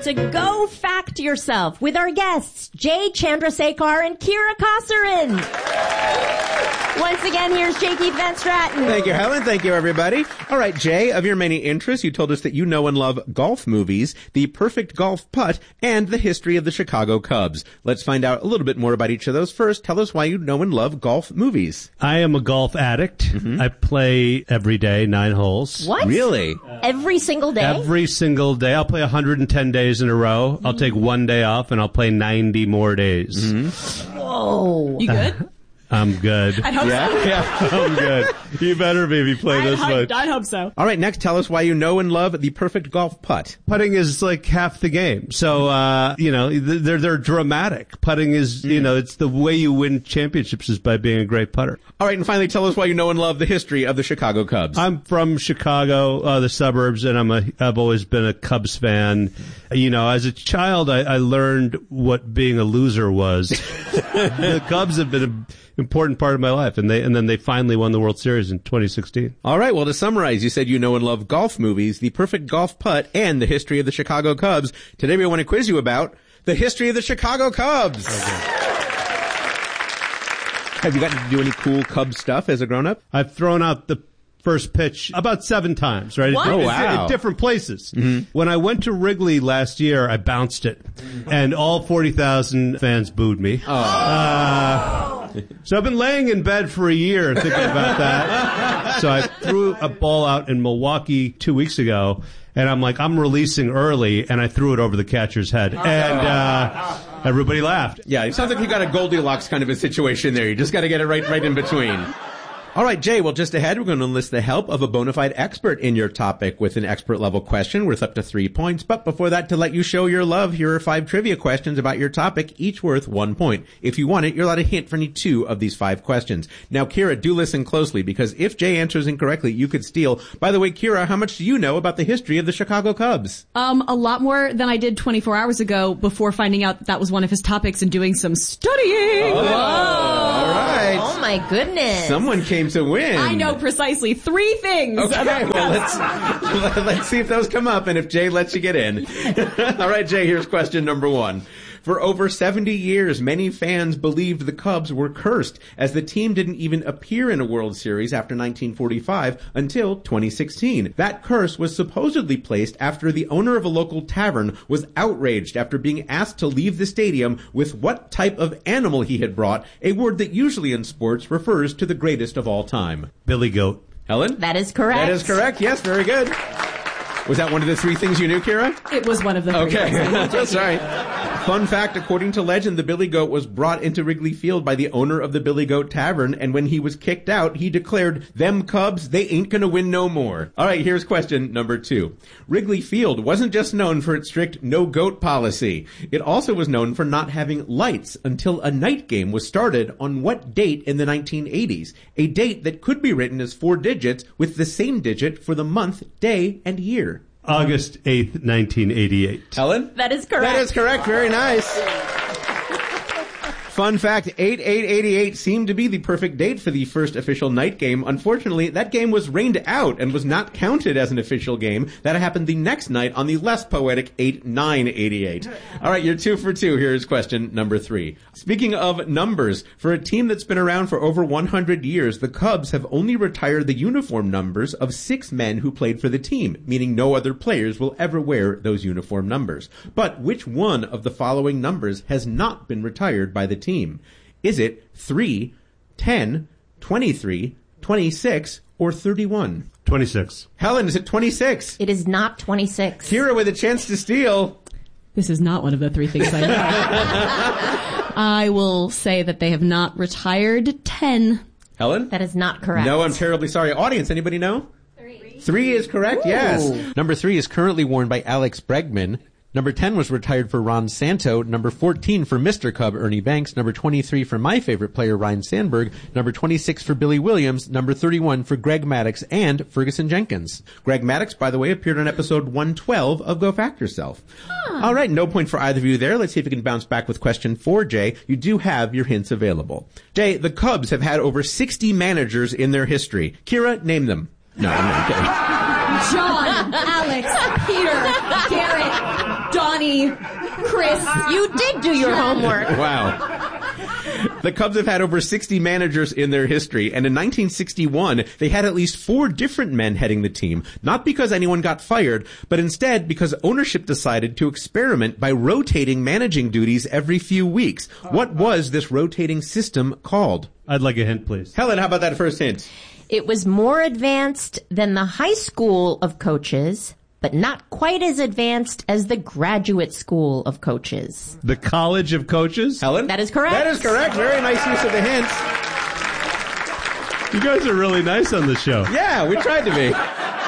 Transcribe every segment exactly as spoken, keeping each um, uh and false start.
to Go Fact Yourself with our guests, Jay Chandrasekhar and Kira Kosserin. Once again, here's J. Keith Van Stratten. Thank you, Helen. Thank you, everybody. All right, Jay, of your many interests, you told us that you know and love golf movies, The Perfect Golf Putt, and the history of the Chicago Cubs. Let's find out a little bit more about each of those. First, tell us why you know and love golf movies. I am a golf addict. Mm-hmm. I play every day, nine holes. What? Really? Uh, every single day? Every single day. I'll play one hundred ten days in a row. Mm-hmm. I'll take one day off, and I'll play ninety more days. Mm-hmm. Whoa. You good? I'm good. I hope yeah? so. Yeah, I'm good. You better maybe play I'd this hope, one. I'd hope so. All right, next, tell us why you know and love The Perfect Golf Putt. Putting is like half the game. So, uh, you know, they're, they're dramatic. Putting is, mm. you know, it's the way you win championships is by being a great putter. All right, and finally, tell us why you know and love the history of the Chicago Cubs. I'm from Chicago, uh, the suburbs, and I'm a, I've always been a Cubs fan. You know, as a child, I, I learned what being a loser was. The Cubs have been a important part of my life, and they and then they finally won the World Series in twenty sixteen. All right, well, to summarize, you said you know and love golf movies, The Perfect Golf Putt, and the history of the Chicago Cubs. Today we want to quiz you about the history of the Chicago Cubs. Okay. Have you gotten to do any cool Cubs stuff as a grown-up? I've thrown out the first pitch about seven times, right? What? At, oh, wow. At different places. Mm-hmm. When I went to Wrigley last year, I bounced it, and all forty thousand fans booed me. Oh. Uh, so I've been laying in bed for a year thinking about that. So I threw a ball out in Milwaukee two weeks ago, and I'm like, I'm releasing early, and I threw it over the catcher's head. And uh, everybody laughed. Yeah, it sounds like you got a Goldilocks kind of a situation there. You just got to get it right, right in between. All right, Jay, well, just ahead, we're going to enlist the help of a bona fide expert in your topic with an expert-level question worth up to three points. But before that, to let you show your love, here are five trivia questions about your topic, each worth one point. If you want it, you're allowed a hint for any two of these five questions. Now, Kira, do listen closely, because if Jay answers incorrectly, you could steal. By the way, Kira, how much do you know about the history of the Chicago Cubs? Um, a lot more than I did twenty-four hours ago before finding out that, that was one of his topics and doing some studying. Oh, all right. Oh, my goodness. Someone came to win. I know precisely three things. Okay, about well, let's, let's see if those come up and if Jay lets you get in. All right, Jay, here's question number one. For over seventy years, many fans believed the Cubs were cursed, as the team didn't even appear in a World Series after nineteen forty-five until twenty sixteen. That curse was supposedly placed after the owner of a local tavern was outraged after being asked to leave the stadium with what type of animal he had brought, a word that usually in sports refers to the greatest of all time. Billy Goat. Helen? That is correct. That is correct. Yes, very good. Was that one of the three things you knew, Kira? It was one of the three okay. things. That's right. Fun fact, according to legend, the Billy Goat was brought into Wrigley Field by the owner of the Billy Goat Tavern, and when he was kicked out, he declared, "Them Cubs, they ain't gonna win no more." All right, here's question number two. Wrigley Field wasn't just known for its strict no-goat policy. It also was known for not having lights until a night game was started on what date in the nineteen eighties? A date that could be written as four digits with the same digit for the month, day, and year. August eighth, nineteen eighty-eight. Helen? That is correct. That is correct. Very nice. Fun fact, eight eight eighty-eight seemed to be the perfect date for the first official night game. Unfortunately, that game was rained out and was not counted as an official game. That happened the next night on the less poetic eight nine eighty-eight. All right, you're two for two. Here's question number three. Speaking of numbers, for a team that's been around for over one hundred years, the Cubs have only retired the uniform numbers of six men who played for the team, meaning no other players will ever wear those uniform numbers. But which one of the following numbers has not been retired by the team? Team. Is it three, ten, twenty-three, twenty-six, or thirty-one? twenty-six. Helen, is it twenty-six? It is not twenty-six. Kira with a chance to steal. This is not one of the three things I know. I will say that they have not retired ten. Helen? That is not correct. No, I'm terribly sorry. Audience, anybody know? Three. Three is correct, Ooh. Yes. Number three is currently worn by Alex Bregman. Number ten was retired for Ron Santo. Number fourteen for Mister Cub, Ernie Banks. Number twenty-three for my favorite player, Ryne Sandberg. Number twenty-six for Billy Williams. Number thirty-one for Greg Maddux and Ferguson Jenkins. Greg Maddux, by the way, appeared on episode one twelve of Go Fact Yourself. Huh. All right, no point for either of you there. Let's see if we can bounce back with question four, Jay. You do have your hints available. Jay, the Cubs have had over sixty managers in their history. Kira, name them. No, I'm not kidding. John, Alex, Peter, Garrett, Don Johnny, Chris. You did do your homework. Wow. The Cubs have had over sixty managers in their history, and in nineteen sixty-one, they had at least four different men heading the team, not because anyone got fired, but instead because ownership decided to experiment by rotating managing duties every few weeks. What was this rotating system called? I'd like a hint, please. Helen, how about that first hint? It was more advanced than the high school of coaches, but not quite as advanced as the graduate school of coaches. The College of Coaches? Helen? That is correct. That is correct. Very nice use of the hints. You guys are really nice on the show. Yeah, we tried to be.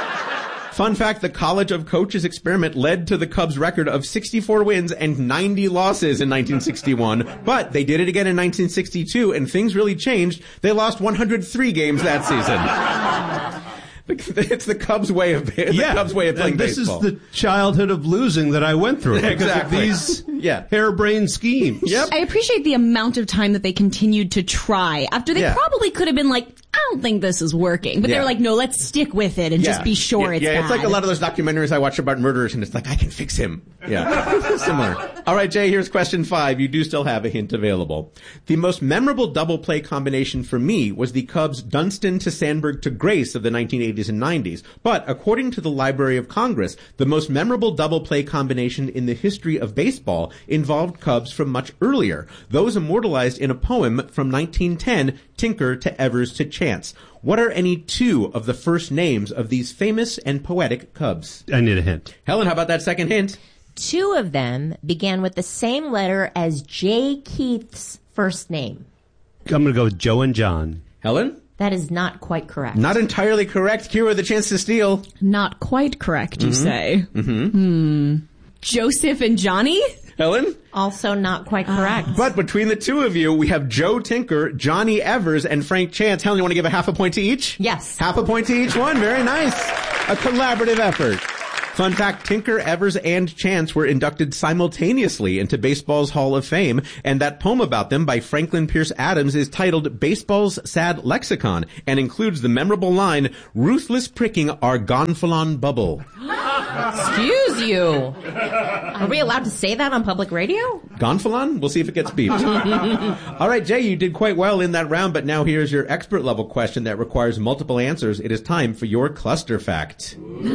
Fun fact, the College of Coaches experiment led to the Cubs' record of sixty-four wins and ninety losses in nineteen sixty-one. But they did it again in nineteen sixty-two, and things really changed. They lost one hundred three games that season. It's the Cubs' way of the yeah, Cubs' way of playing and this baseball. This is the childhood of losing that I went through because Exactly. of these Yeah. harebrained schemes. Yep. I appreciate the amount of time that they continued to try after they Yeah. probably could have been like, I don't think this is working. But Yeah. they were like, no, let's stick with it and just be sure yeah, it's yeah, bad. it's like a lot of those documentaries I watch about murderers, and it's like, I can fix him. Yeah, similar. All right, Jay, here's question five. You do still have a hint available. The most memorable double play combination for me was the Cubs' Dunston to Sandberg to Grace of the nineteen eighties and nineties. But according to the Library of Congress, the most memorable double play combination in the history of baseball involved Cubs from much earlier, those immortalized in a poem from nineteen ten, Tinker to Evers to Chance. What are any two of the first names of these famous and poetic Cubs? I need a hint. Helen, how about that second hint? Two of them began with the same letter as Jay Keith's first name. I'm going to go with Joe and John. Helen? That is not quite correct. Not entirely correct. Kira, the chance to steal. Not quite correct, you say. Mm-hmm. Hmm. Joseph and Johnny? Helen? Also not quite correct. But between the two of you, we have Joe Tinker, Johnny Evers, and Frank Chance. Helen, you want to give a half a point to each? Yes. Half a point to each one. Very nice. A collaborative effort. Fun fact, Tinker, Evers, and Chance were inducted simultaneously into baseball's Hall of Fame, and that poem about them by Franklin Pierce Adams is titled Baseball's Sad Lexicon, and includes the memorable line, ruthless pricking our gonfalon bubble. Excuse you. Are we allowed to say that on public radio? Gonfalon? We'll see if it gets beeped. All right, Jay, you did quite well in that round, but now here's your expert level question that requires multiple answers. It is time for your cluster fact.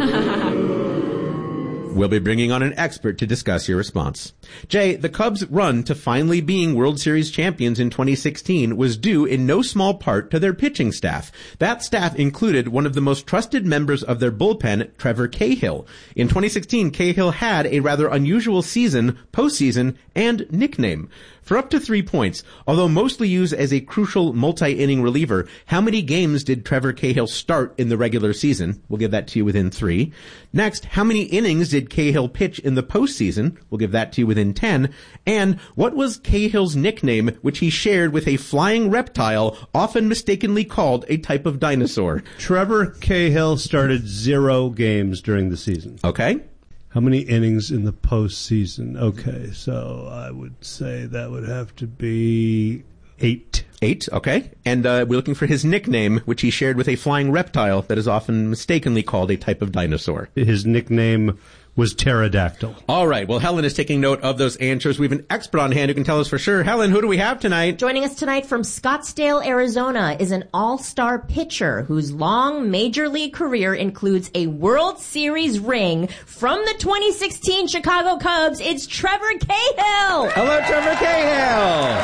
We'll be bringing on an expert to discuss your response. Jay, the Cubs' run to finally being World Series champions in twenty sixteen was due in no small part to their pitching staff. That staff included one of the most trusted members of their bullpen, Trevor Cahill. In twenty sixteen, Cahill had a rather unusual season, postseason, and nickname. For up to three points, although mostly used as a crucial multi-inning reliever, how many games did Trevor Cahill start in the regular season? We'll give that to you within three. Next, how many innings did Cahill pitch in the postseason? We'll give that to you within ten. And what was Cahill's nickname, which he shared with a flying reptile, often mistakenly called a type of dinosaur? Trevor Cahill started zero games during the season. Okay. How many innings in the postseason? Okay, so I would say that would have to be eight. Eight, okay. And uh, we're looking for his nickname, which he shared with a flying reptile that is often mistakenly called a type of dinosaur. His nickname was pterodactyl. All right. Well, Helen is taking note of those answers. We have an expert on hand who can tell us for sure. Helen, who do we have tonight? Joining us tonight from Scottsdale, Arizona is an all-star pitcher whose long major league career includes a World Series ring from the twenty sixteen Chicago Cubs. It's Trevor Cahill. Hello, Trevor Cahill.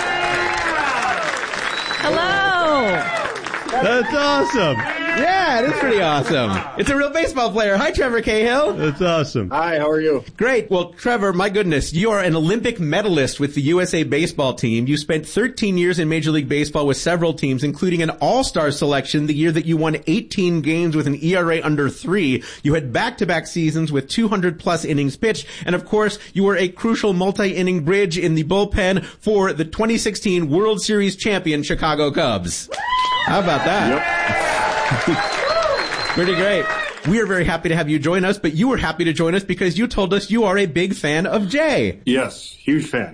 Hello. That's awesome. Yeah, it is pretty awesome. It's a real baseball player. Hi, Trevor Cahill. That's awesome. Hi, how are you? Great. Well, Trevor, my goodness, you are an Olympic medalist with the U S A baseball team. You spent thirteen years in Major League Baseball with several teams, including an all-star selection the year that you won eighteen games with an E R A under three. You had back-to-back seasons with two hundred plus innings pitched. And of course, you were a crucial multi-inning bridge in the bullpen for the twenty sixteen World Series champion Chicago Cubs. How about that? Yep. Pretty great. We are very happy to have you join us, but you were happy to join us because you told us you are a big fan of Jay. Yes, huge fan.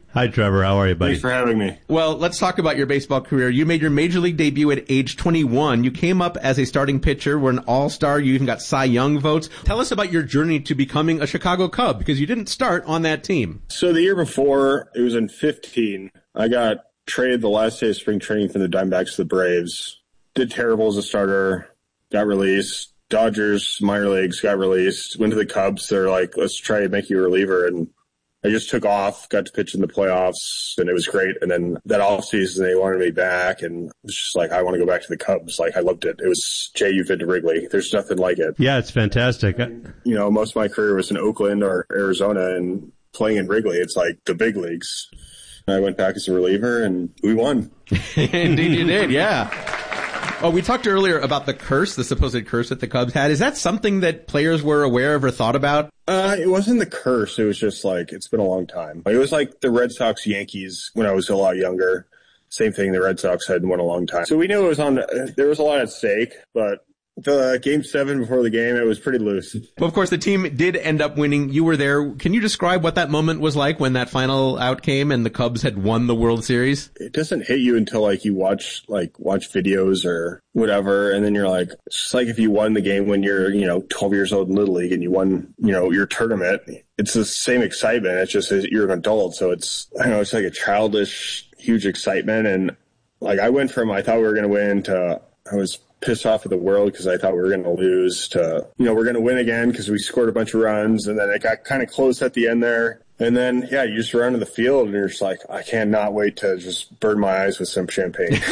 Hi, Trevor. How are you, buddy? Thanks for having me. Well, let's talk about your baseball career. You made your major league debut at age twenty-one. You came up as a starting pitcher, were an all-star. You even got Cy Young votes. Tell us about your journey to becoming a Chicago Cub, because you didn't start on that team. So the year before, it was in fifteen, I got traded the last day of spring training from the Diamondbacks to the Braves. Did terrible as a starter, got released. Dodgers, minor leagues, got released. Went to the Cubs. They're like, let's try to make you a reliever. And I just took off, got to pitch in the playoffs, and it was great. And then that offseason, they wanted me back, and it was just like, I want to go back to the Cubs. Like, I loved it. It was J U fit to Wrigley. There's nothing like it. Yeah, it's fantastic. You know, most of my career was in Oakland or Arizona, and playing in Wrigley, it's like the big leagues. And I went back as a reliever, and we won. Indeed you did, yeah. Oh, we talked earlier about the curse, the supposed curse that the Cubs had. Is that something that players were aware of or thought about? Uh, it wasn't the curse. It was just like, it's been a long time. It was like the Red Sox Yankees when I was a lot younger. Same thing. The Red Sox hadn't won a long time. So we knew it was on, there was a lot at stake, but the game seven before the game, it was pretty loose. Well, of course, the team did end up winning. You were there. Can you describe what that moment was like when that final out came and the Cubs had won the World Series? It doesn't hit you until like you watch, like watch videos or whatever. And then you're like, it's just like if you won the game when you're, you know, twelve years old in Little League and you won, you know, your tournament. It's the same excitement. It's just you're an adult. So it's, I don't know, it's like a childish, huge excitement. And like I went from, I thought we were going to win to, I was pissed off at the world because I thought we were going to lose to, you know, we're going to win again because we scored a bunch of runs. And then it got kind of close at the end there. And then, yeah, you just run to the field and you're just like, I cannot wait to just burn my eyes with some champagne.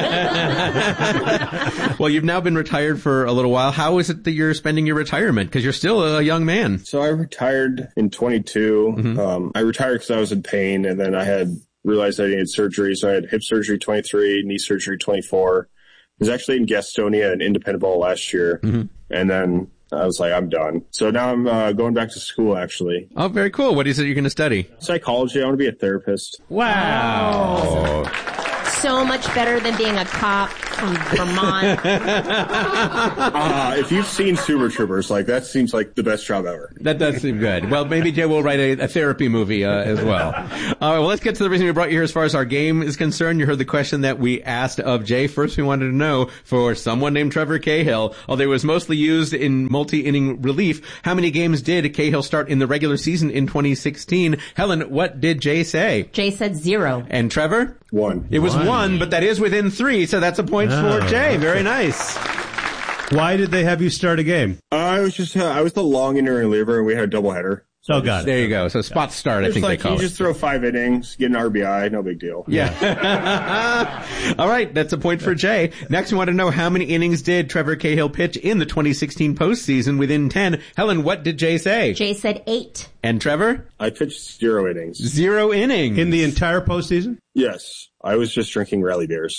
Well, you've now been retired for a little while. How is it that you're spending your retirement? Because you're still a young man. So I retired in twenty-two. Mm-hmm. Um, I retired because I was in pain, and then I had realized I needed surgery. So I had hip surgery twenty-three, knee surgery twenty-four. I was actually in Gastonia and Independent Ball last year. Mm-hmm. And then I was like, I'm done. So now I'm uh, going back to school, actually. Oh, very cool. What is it you're going to study? Psychology. I want to be a therapist. Wow. So much better than being a cop from Vermont. uh, if you've seen Super Troopers, like that seems like the best job ever. That does seem good. Well, maybe Jay will write a, a therapy movie uh, as well. All right, well, let's get to the reason we brought you here as far as our game is concerned. You heard the question that we asked of Jay. First, we wanted to know for someone named Trevor Cahill, although it was mostly used in multi-inning relief, how many games did Cahill start in the regular season in twenty sixteen? Helen, what did Jay say? Jay said zero. And Trevor? One. It was one, one but that is within three, so that's a point oh, for Jay. Very nice. Why did they have you start a game? Uh, I was just, uh, I was the long inning reliever, and we had a doubleheader. So oh, got it. There you go. So spot start, I think like they call you it. You just throw five innings, get an R B I, no big deal. Yeah. All right, that's a point for Jay. Next, we want to know how many innings did Trevor Cahill pitch in the twenty sixteen postseason within ten. Helen, what did Jay say? Jay said eight. And Trevor? I pitched zero innings. Zero innings. In the entire postseason? Yes. I was just drinking rally beers.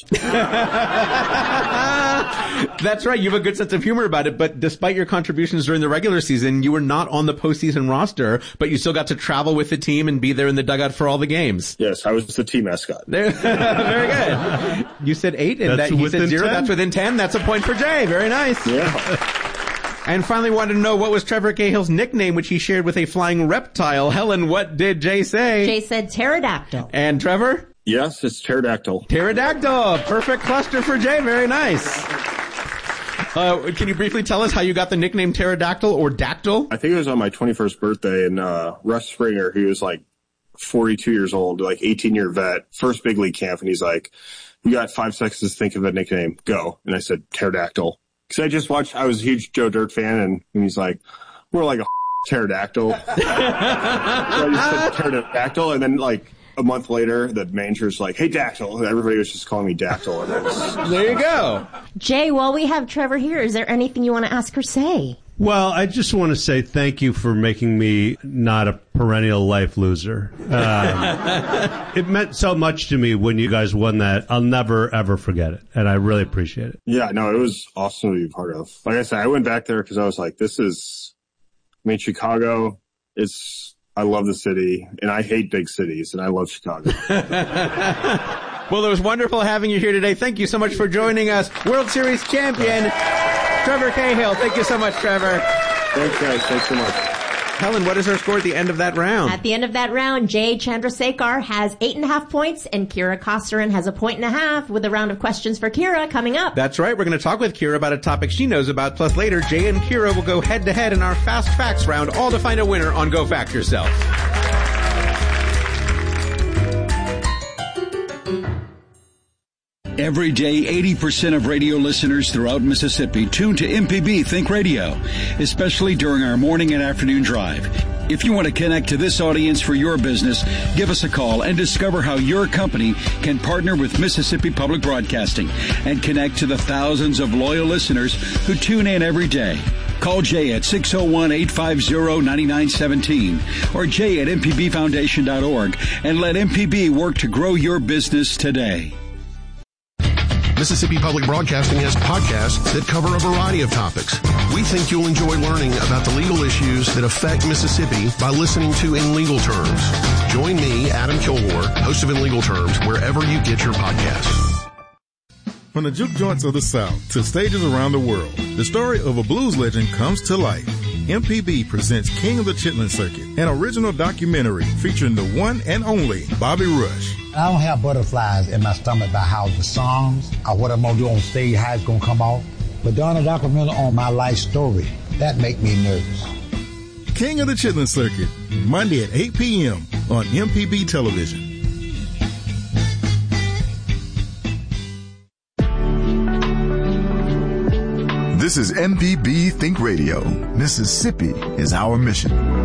That's right. You have a good sense of humor about it, but despite your contributions during the regular season, you were not on the postseason roster, but you still got to travel with the team and be there in the dugout for all the games. Yes, I was the team mascot. There, very good. You said eight, and That's that he said zero. ten? That's within ten. That's a point for Jay. Very nice. Yeah. And finally, wanted to know what was Trevor Cahill's nickname, which he shared with a flying reptile. Helen, what did Jay say? Jay said pterodactyl. And Trevor? Yes, it's pterodactyl. Pterodactyl. Perfect cluster for Jay. Very nice. Uh, can you briefly tell us how you got the nickname pterodactyl or dactyl? I think it was on my twenty-first birthday, and uh, Russ Springer, he was like forty-two years old, like eighteen-year vet, first big league camp, and he's like, you got five seconds to think of a nickname. Go. And I said, pterodactyl. Because I just watched, I was a huge Joe Dirt fan, and, and he's like, we're like a pterodactyl. So I just said pterodactyl, and then like a month later, the manager's like, hey, Dactyl. And everybody was just calling me Dactyl. And was... There you go. Jay, while we have Trevor here, is there anything you want to ask or say? Well, I just want to say thank you for making me not a perennial life loser. Um, it meant so much to me when you guys won that. I'll never, ever forget it. And I really appreciate it. Yeah, no, it was awesome to be part of. Like I said, I went back there because I was like, this is, I mean, Chicago is... I love the city, and I hate big cities, and I love Chicago. Well, it was wonderful having you here today. Thank you so much for joining us. World Series champion, Trevor Cahill. Thank you so much, Trevor. Thanks, guys. Thanks so much. Helen, what is our score at the end of that round? At the end of that round, Jay Chandrasekhar has eight and a half points, and Kira Kosterin has a point and a half, with a round of questions for Kira coming up. That's right. We're going to talk with Kira about a topic she knows about. Plus, later, Jay and Kira will go head-to-head in our Fast Facts round, all to find a winner on Go Fact Yourself. Every day, eighty percent of radio listeners throughout Mississippi tune to M P B Think Radio, especially during our morning and afternoon drive. If you want to connect to this audience for your business, give us a call and discover how your company can partner with Mississippi Public Broadcasting and connect to the thousands of loyal listeners who tune in every day. Call Jay at six oh one, eight five oh, nine nine one seven or jay at m p b foundation dot org and let M P B work to grow your business today. Mississippi Public Broadcasting has podcasts that cover a variety of topics. We think you'll enjoy learning about the legal issues that affect Mississippi by listening to In Legal Terms. Join me, Adam Kilgore, host of In Legal Terms, wherever you get your podcasts. From the juke joints of the South to stages around the world, the story of a blues legend comes to life. M P B presents King of the Chitlin Circuit, an original documentary featuring the one and only Bobby Rush. I don't have butterflies in my stomach about how the songs or what I'm going to do on stage, how it's going to come out. But doing a documentary on my life story, that make me nervous. King of the Chitlin Circuit, Monday at eight p.m. on M P B Television. This is M P B Think Radio. Mississippi is our mission.